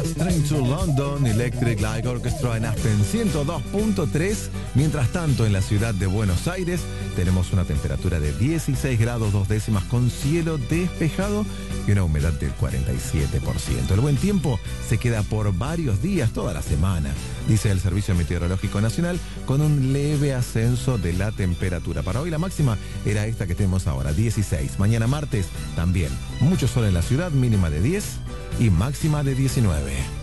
Train to London, Electric Light Orchestra en Aspen 102.3. Mientras tanto, en la ciudad de Buenos Aires tenemos una temperatura de 16 grados 2 décimas con cielo despejado y una humedad del 47%. El buen tiempo se queda por varios días, toda la semana, dice el Servicio Meteorológico Nacional, con un leve ascenso de la temperatura. Para hoy la máxima era esta que tenemos ahora, 16. Mañana martes también mucho sol en la ciudad, mínima de 10 y máxima de 19.